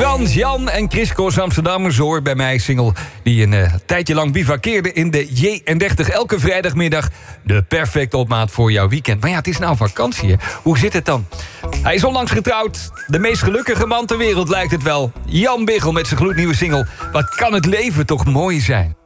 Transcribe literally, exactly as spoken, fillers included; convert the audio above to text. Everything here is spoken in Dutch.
Frans, Jan en Chris Kos Amsterdammers, hoor bij mij. Single die een uh, tijdje lang bivakkeerde in de J dertig. Elke vrijdagmiddag de perfecte opmaat voor jouw weekend. Maar ja, het is nou vakantie, hè? Hoe zit het dan? Hij is onlangs getrouwd. De meest gelukkige man ter wereld lijkt het wel. Jan Biggel met zijn gloednieuwe single. Wat kan het leven toch mooi zijn?